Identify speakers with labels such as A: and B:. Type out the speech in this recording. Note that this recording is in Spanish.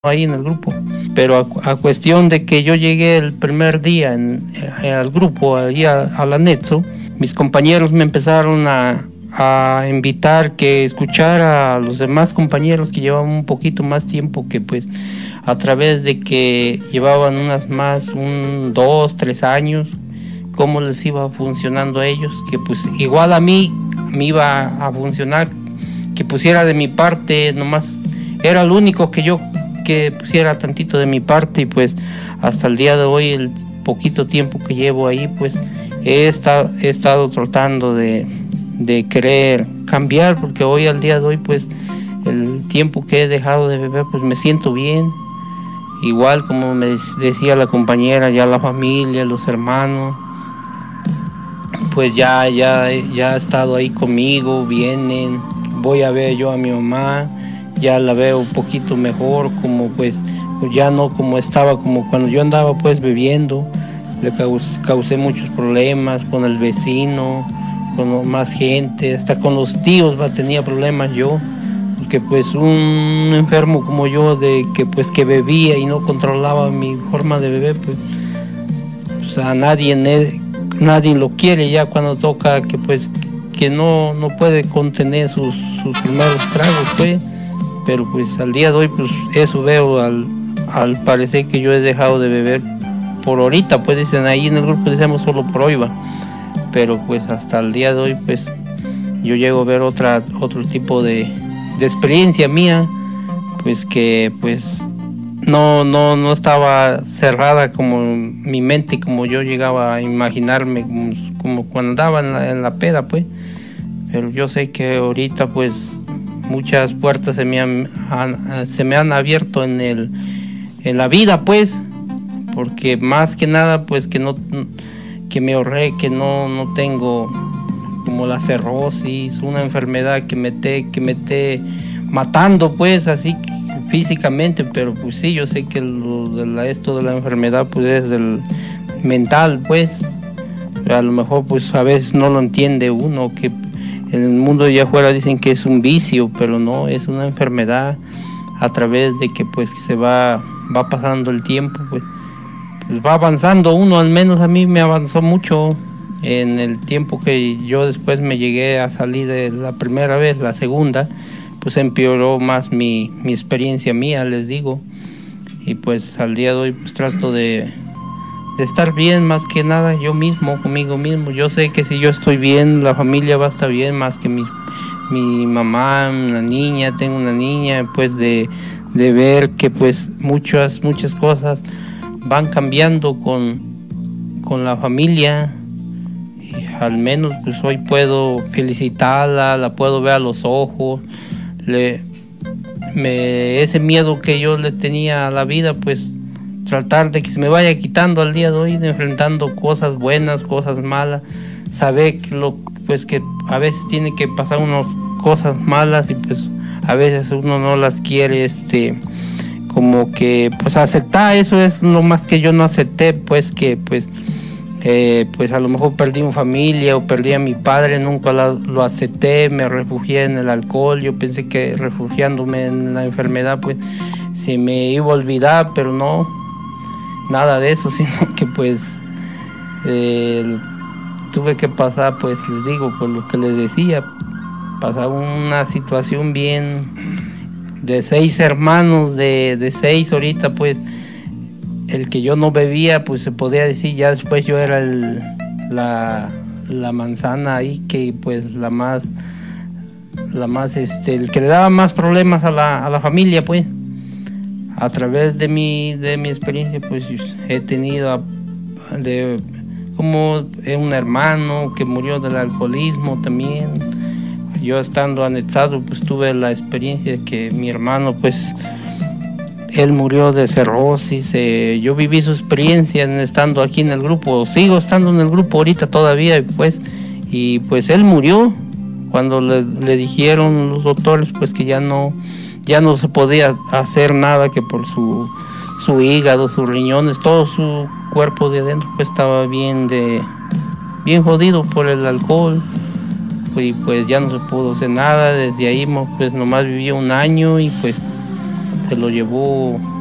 A: ahí en el grupo, pero a cuestión de que yo llegué el primer día al grupo, ahí al anexo, mis compañeros me empezaron a invitar que escuchara a los demás compañeros que llevaban un poquito más tiempo, que pues a través de que llevaban dos, 3 años, cómo les iba funcionando a ellos, que pues igual a mí me iba a funcionar, que pusiera de mi parte, nomás era lo único que yo que pusiera tantito de mi parte, y pues hasta el día de hoy, el poquito tiempo que llevo ahí, pues he estado tratando de querer cambiar, porque hoy al día de hoy, pues el tiempo que he dejado de beber, pues me siento bien, igual como me decía la compañera, ya la familia, los hermanos, pues ya ha estado ahí conmigo, vienen, voy a ver yo a mi mamá, ya la veo un poquito mejor, como pues ya no como estaba, como cuando yo andaba pues bebiendo, le causé muchos problemas con el vecino, con más gente, hasta con los tíos tenía problemas yo, porque pues un enfermo como yo, de que pues que bebía y no controlaba mi forma de beber, pues a nadie lo quiere ya cuando toca, que pues que no puede contener sus primeros tragos, pues. Pero pues al día de hoy, pues eso veo, al parecer que yo he dejado de beber por ahorita, pues dicen ahí en el grupo, decimos solo por hoy, va. Pero pues hasta el día de hoy, pues yo llego a ver otro tipo de experiencia mía, pues que pues no estaba cerrada como mi mente, como yo llegaba a imaginarme, como cuando andaba en la peda, pues. Pero yo sé que ahorita pues muchas puertas se me han abierto en la vida, pues, porque más que nada pues que me ahorré, que no tengo como la cirrosis, una enfermedad que me esté matando, pues, así físicamente. Pero pues sí, yo sé que esto de la enfermedad pues es del mental, pues. A lo mejor pues a veces no lo entiende uno, que en el mundo de allá afuera dicen que es un vicio, pero no, es una enfermedad a través de que pues se va pasando el tiempo, pues va avanzando uno. Al menos a mí me avanzó mucho en el tiempo que yo después me llegué a salir de la primera vez. La segunda pues empeoró más mi experiencia mía, les digo, y pues al día de hoy pues trato de estar bien, más que nada yo mismo, conmigo mismo. Yo sé que si yo estoy bien, la familia va a estar bien, más que mi mamá, tengo una niña, pues de ver que pues muchas cosas van cambiando con la familia. Y al menos pues hoy puedo felicitarla, la puedo ver a los ojos, ese miedo que yo le tenía a la vida, pues tratar de que se me vaya quitando al día de hoy, enfrentando cosas buenas, cosas malas, saber pues que a veces tiene que pasar unas cosas malas, y pues a veces uno no las quiere, como que pues aceptar. Eso es lo más que yo no acepté, pues que pues a lo mejor perdí una familia o perdí a mi padre, nunca lo acepté, me refugié en el alcohol. Yo pensé que refugiándome en la enfermedad pues se me iba a olvidar, pero no, nada de eso, sino que pues tuve que pasar, pues les digo, por lo que les decía, pasar una situación bien de 6 hermanos, de 6 ahorita, pues el que yo no bebía, pues se podía decir, ya después yo era la manzana ahí, que pues la más el que le daba más problemas a la familia, pues. A través de mi experiencia pues he tenido como un hermano que murió del alcoholismo también. Yo estando anexado pues tuve la experiencia de que mi hermano pues él murió de cirrosis. Yo viví su experiencia estando aquí en el grupo, sigo estando en el grupo ahorita todavía, y pues él murió cuando le dijeron los doctores pues que ya no se podía hacer nada, que por su hígado, sus riñones, todo su cuerpo de adentro pues estaba bien jodido por el alcohol, y pues ya no se pudo hacer nada. Desde ahí pues nomás viví un año, y pues se lo llevó